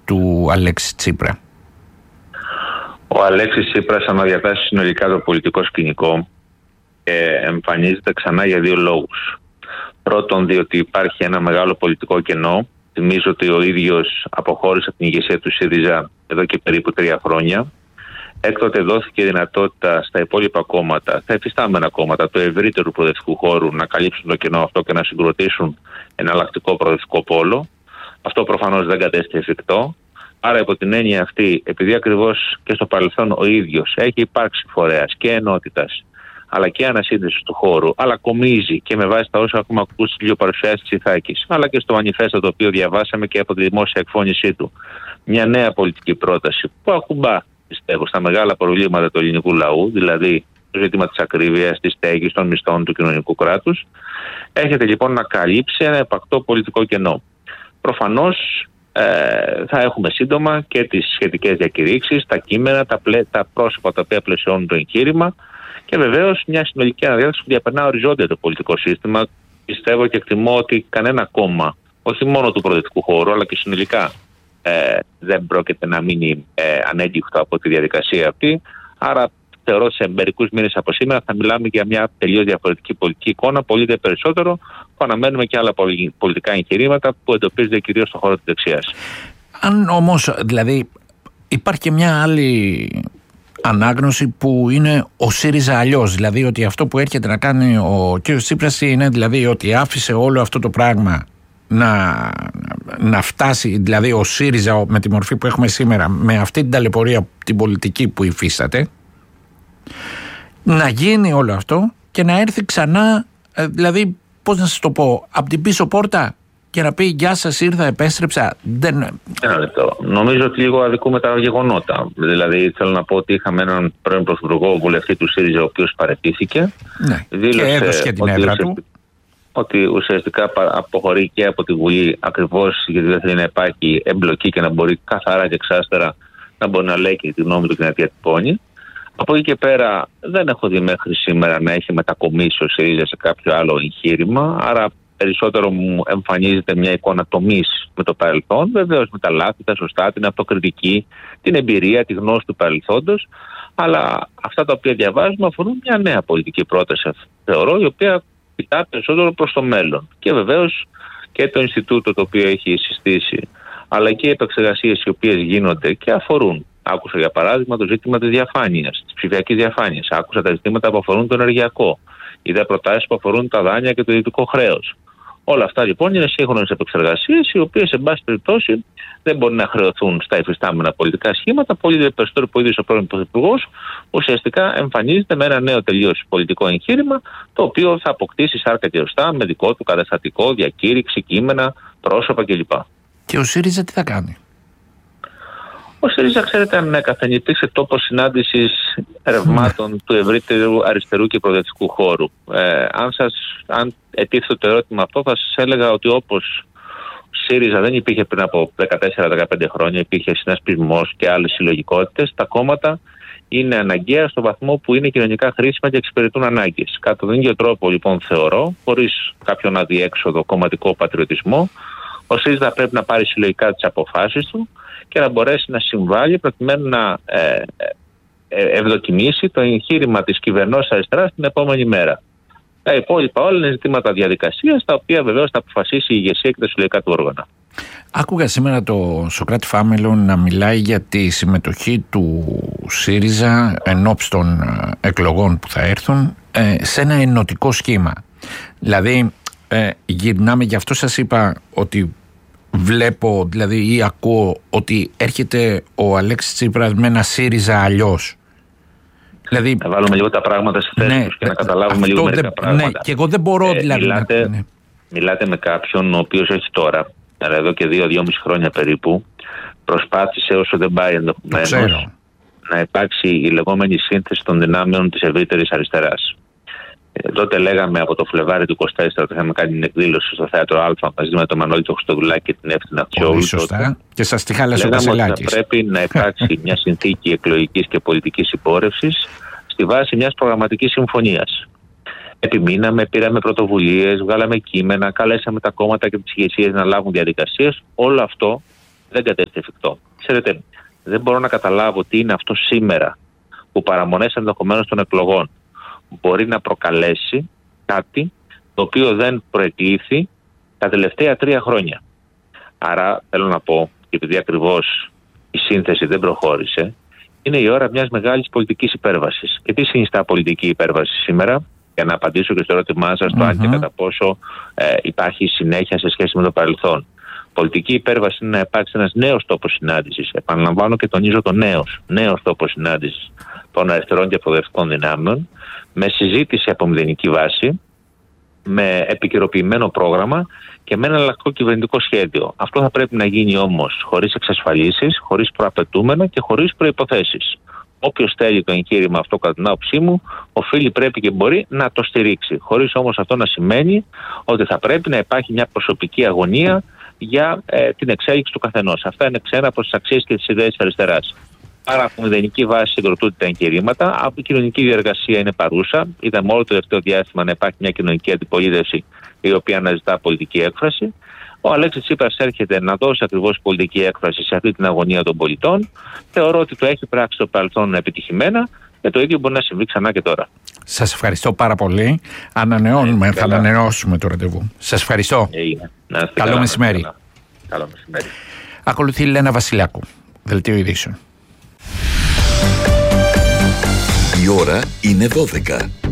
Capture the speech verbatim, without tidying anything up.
του Αλέξη Τσίπρα? Ο Αλέξης Τσίπρας αναδιατάσσει συνολικά το πολιτικό σκηνικό και εμφανίζεται ξανά για δύο λόγους. Πρώτον, διότι υπάρχει ένα μεγάλο πολιτικό κενό. Θυμίζω ότι ο ίδιος αποχώρησε από την ηγεσία του ΣΥΡΙΖΑ εδώ και περίπου τρία χρόνια. Έκτοτε δόθηκε δυνατότητα στα υπόλοιπα κόμματα, στα εφιστάμενα κόμματα του ευρύτερου προοδευτικού χώρου να καλύψουν το κενό αυτό και να συγκροτήσουν εναλλακτικό προοδευτικό πόλο. Αυτό προφανώς δεν κατέστη εφικτό. Άρα, υπό την έννοια αυτή, επειδή ακριβώς και στο παρελθόν ο ίδιος έχει υπάρξει φορέας και ενότητας, αλλά και ανασύνδεσης του χώρου, αλλά κομίζει και με βάση τα όσα έχουμε ακούσει στις βιοπαρουσιάσεις της Ιθάκης, αλλά και στο μανιφέστο το οποίο διαβάσαμε και από τη δημόσια εκφώνησή του, μια νέα πολιτική πρόταση που ακουμπά, πιστεύω, στα μεγάλα προβλήματα του ελληνικού λαού, δηλαδή το ζήτημα της ακρίβειας, της στέγης, των μισθών του κοινωνικού κράτους, έρχεται λοιπόν να καλύψει ένα επακτό πολιτικό κενό. Προφανώς ε, θα έχουμε σύντομα και τις σχετικές διακηρύξεις, τα κείμενα, τα, πλε, τα πρόσωπα τα οποία πλαισιώνουν το εγχείρημα και βεβαίως μια συνολική αναδιάταξη που διαπερνά οριζόντια το πολιτικό σύστημα. Πιστεύω και εκτιμώ ότι κανένα κόμμα, όχι μόνο του προοδευτικού χώρου, αλλά και συνολικά ε, δεν πρόκειται να μείνει ε, ανέγκυχτο από τη διαδικασία αυτή. Άρα θεωρώ σε μερικούς μήνες από σήμερα θα μιλάμε για μια τελείως διαφορετική πολιτική εικόνα, πολύ δε περισσότερο που αναμένουμε και άλλα πολιτικά εγχειρήματα που εντοπίζονται κυρίως στον χώρο της δεξιάς. Αν όμως, δηλαδή, υπάρχει και μια άλλη ανάγνωση που είναι ο ΣΥΡΙΖΑ αλλιώς, δηλαδή ότι αυτό που έρχεται να κάνει ο κ. Τσίπρας είναι δηλαδή ότι άφησε όλο αυτό το πράγμα να, να φτάσει, δηλαδή ο ΣΥΡΙΖΑ με τη μορφή που έχουμε σήμερα, με αυτή την ταλαιπωρία την πολιτική που υφίσταται, να γίνει όλο αυτό και να έρθει ξανά, δηλαδή πώς να σας το πω, από την πίσω πόρτα και να πει γεια σας, ήρθα, επέστρεψα. Δεν... Ένα λεπτό. Νομίζω ότι λίγο αδικούμε τα γεγονότα. Δηλαδή θέλω να πω ότι είχαμε έναν πρώην πρωθυπουργό βουλευτή του ΣΥΡΙΖΑ ο οποίος παραιτήθηκε. Ναι. Και έδωσε και την έδρα του. Ότι ουσιαστικά αποχωρεί και από τη Βουλή ακριβώς γιατί δεν θέλει να υπάρχει εμπλοκή και να μπορεί καθαρά και εξάστερα να μπορεί να λέει και τη γνώμη του και να διατυπώνει. Από εκεί και πέρα δεν έχω δει μέχρι σήμερα να έχει μετακομίσει ο ΣΥΡΙΖΑ σε κάποιο άλλο εγχείρημα. Άρα περισσότερο μου εμφανίζεται μια εικόνα τομής με το παρελθόν. Βεβαίως με τα λάθη, τα σωστά, την αυτοκριτική, την εμπειρία, τη γνώση του παρελθόντος. Αλλά αυτά τα οποία διαβάζουμε αφορούν μια νέα πολιτική πρόταση, θεωρώ, η οποία κοιτά περισσότερο προς το μέλλον. Και βεβαίως και το Ινστιτούτο το οποίο έχει συστήσει, αλλά και οι επεξεργασίες οι οποίες γίνονται και αφορούν. Άκουσα για παράδειγμα το ζήτημα της διαφάνειας, της ψηφιακής διαφάνειας. Άκουσα τα ζητήματα που αφορούν το ενεργειακό. Είδα προτάσεις που αφορούν τα δάνεια και το ιδιωτικό χρέος. Όλα αυτά λοιπόν είναι σύγχρονες επεξεργασίες, οι οποίες σε πάση περιπτώσει δεν μπορεί να χρεωθούν στα υφιστάμενα πολιτικά σχήματα. Πολύ περισσότερο που ο ίδιος ο πρώην πρωθυπουργός ουσιαστικά εμφανίζεται με ένα νέο τελείως πολιτικό εγχείρημα, το οποίο θα αποκτήσει σάρκα και οστά με δικό του καταστατικό, διακήρυξη, κείμενα, πρόσωπα κλπ. Και ο ΣΥΡΙΖΑ τι θα κάνει? Ο ΣΥΡΙΖΑ, ξέρετε, ανέκαθεν υπήρξε τόπος συνάντησης ρευμάτων του ευρύτερου αριστερού και προοδευτικού χώρου. Ε, αν, σας, αν ετίθεται το ερώτημα αυτό, θα σας έλεγα ότι όπως ο ΣΥΡΙΖΑ δεν υπήρχε πριν από δεκατέσσερα δεκαπέντε χρόνια, υπήρχε συνασπισμός και άλλες συλλογικότητες, τα κόμματα είναι αναγκαία στο βαθμό που είναι κοινωνικά χρήσιμα και εξυπηρετούν ανάγκες. Κατά τον ίδιο τρόπο, λοιπόν, θεωρώ, χωρίς κάποιον αδιέξοδο κομματικό πατριωτισμό, ο ΣΥΡΙΖΑ πρέπει να πάρει συλλογικά τις αποφάσεις του και να μπορέσει να συμβάλλει προκειμένου να ε, ε, ευδοκιμήσει το εγχείρημα της κυβερνώσης αριστεράς την επόμενη μέρα. Τα υπόλοιπα όλα είναι ζητήματα διαδικασίας, τα οποία βεβαίως θα αποφασίσει η ηγεσία και τα συλλογικά του όργανα. Άκουγα σήμερα το Σωκράτη Φάμελο να μιλάει για τη συμμετοχή του ΣΥΡΙΖΑ ενόψει των εκλογών που θα έρθουν ε, σε ένα ενωτικό σχήμα. Δηλαδή ε, γυρνάμε, γι' αυτό σας είπα ότι βλέπω δηλαδή ή ακούω ότι έρχεται ο Αλέξης Τσίπρας με ένα ΣΥΡΙΖΑ αλλιώς. Δηλαδή, να βάλουμε λίγο τα πράγματα σε θέση τους, ναι, και να καταλάβουμε λίγο μερικά πράγματα. Ναι, και εγώ δεν μπορώ ε, δηλαδή μιλάτε, να... ναι. μιλάτε με κάποιον ο οποίος έχει τώρα, εδώ και δύο-δυόμιση χρόνια περίπου, προσπάθησε όσο δεν πάει ενδεχομένως να υπάρξει η λεγόμενη σύνθεση των δυνάμεων της ευρύτερης αριστεράς. Ε, τότε λέγαμε από το Φλεβάρι του είκοσι τέσσερα ότι είχαμε κάνει την εκδήλωση στο Θέατρο Α μαζί με τον Μανώλη τον Χριστοδουλάκη και την Εύθυνα Αξιόγλου. Σωστά. Και σας τη χάλασε ο Κασελάκης. Θα πρέπει να υπάρξει μια συνθήκη εκλογικής και πολιτικής υπόρευσης στη βάση μιας προγραμματικής συμφωνίας. Επιμείναμε, πήραμε πρωτοβουλίες, βγάλαμε κείμενα, καλέσαμε τα κόμματα και τις ηγεσίες να λάβουν διαδικασίες. Όλο αυτό δεν κατέστη εφικτό. Ξέρετε, δεν μπορώ να καταλάβω τι είναι αυτό σήμερα που παραμονές ενδεχομένως των εκλογών μπορεί να προκαλέσει κάτι το οποίο δεν προεκλήθη τα τελευταία τρία χρόνια. Άρα θέλω να πω, και επειδή ακριβώς η σύνθεση δεν προχώρησε, είναι η ώρα μιας μεγάλης πολιτικής υπέρβασης. Και τι συνιστά πολιτική υπέρβαση σήμερα, για να απαντήσω και στο ερώτημά σας, mm-hmm. το αν και κατά πόσο ε, υπάρχει συνέχεια σε σχέση με το παρελθόν. Πολιτική υπέρβαση είναι να υπάρξει ένας νέος τόπος συνάντησης. Επαναλαμβάνω και τονίζω το νέος, νέος τόπος συνάντησης των αριστερών και προοδευτικών δυνάμεων, με συζήτηση από μηδενική βάση, με επικαιροποιημένο πρόγραμμα και με ένα εναλλακτικό κυβερνητικό σχέδιο. Αυτό θα πρέπει να γίνει όμως χωρίς εξασφαλίσεις, χωρίς προαπαιτούμενα και χωρίς προϋποθέσεις. Όποιος θέλει το εγχείρημα αυτό, κατά την άποψή μου, οφείλει, πρέπει και μπορεί να το στηρίξει. Χωρίς όμως αυτό να σημαίνει ότι θα πρέπει να υπάρχει μια προσωπική αγωνία για ε, την εξέλιξη του καθενός. Αυτά είναι ξένα προς τις αξίες και τις ιδέες της αριστεράς. Άρα, από μηδενική βάση συγκροτούνται τα εγχειρήματα. Από κοινωνική διεργασία είναι παρούσα. Είδαμε όλο το τελευταίο διάστημα να υπάρχει μια κοινωνική αντιπολίτευση η οποία αναζητά πολιτική έκφραση. Ο Αλέξης Τσίπρας έρχεται να δώσει ακριβώς πολιτική έκφραση σε αυτή την αγωνία των πολιτών. Θεωρώ ότι το έχει πράξει στο παρελθόν επιτυχημένα και το ίδιο μπορεί να συμβεί ξανά και τώρα. Σας ευχαριστώ πάρα πολύ. Ανανεώνουμε, ε, θα ανανεώσουμε το ραντεβού. Σας ευχαριστώ. Ε, Καλό καλά, μεσημέρι. Καλά. Καλό μεσημέρι. Ακολουθεί η Λένα Βασιλάκου, Δελτίο Ειδήσεων. Η ώρα είναι δώδεκα.